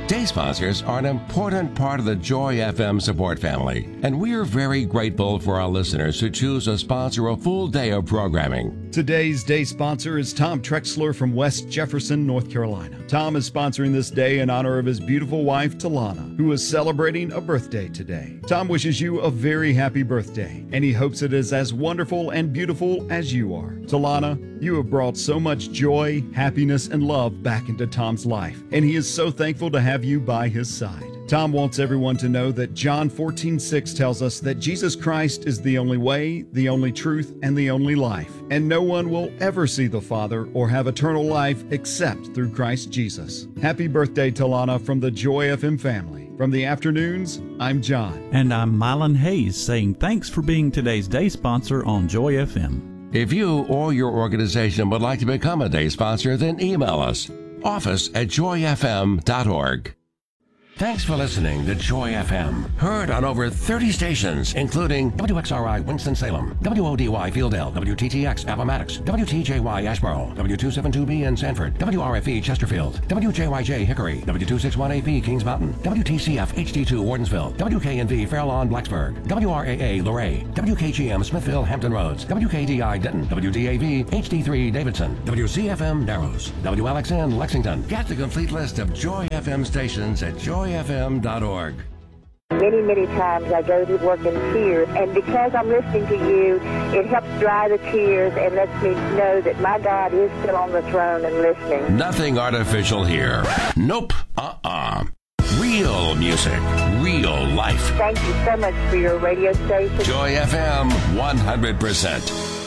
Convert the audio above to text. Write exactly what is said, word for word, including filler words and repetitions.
Day sponsors are an important part of the Joy F M support family, and we are very grateful for our listeners who choose to sponsor a full day of programming. Today's day sponsor is Tom Trexler from West Jefferson, North Carolina. Tom is sponsoring this day in honor of his beautiful wife, Talana, who is celebrating a birthday today. Tom wishes you a very happy birthday, and he hopes it is as wonderful and beautiful as you are. Talana, you have brought so much joy, happiness, and love back into Tom's life, and he is so thankful to have you by his side. Tom wants everyone to know that John fourteen six tells us that Jesus Christ is the only way, the only truth, and the only life, and no one will ever see the Father or have eternal life except through Christ Jesus. Happy birthday, Talana, from the Joy F M family. From the afternoons, I'm John. And I'm Mylan Hayes, saying thanks for being today's day sponsor on Joy F M. If you or your organization would like to become a day sponsor, then email us, office at joy f m dot org. Thanks for listening to Joy F M, heard on over thirty stations, including W X R I Winston-Salem, W O D Y Fieldale, W T T X Appomattox, W T J Y Asheboro, W two seventy-two B in Sanford, W R F E Chesterfield, W J Y J Hickory, W two sixty-one A P Kings Mountain, W T C F H D two Wardensville, W K N V Fair Lawn Blacksburg, W R A A Luray, W K G M Smithville Hampton Roads, W K D I Denton, W D A V H D three Davidson, W C F M Narrows, W L X N Lexington. Get the complete list of Joy F M stations at joy f m dot org. Many, many times I go to work in tears, and because I'm listening to you, it helps dry the tears and lets me know that my God is still on the throne and listening. Nothing artificial here. Nope. Uh-uh. Real music. Real life. Thank you so much for your radio station. Joy F M, one hundred percent.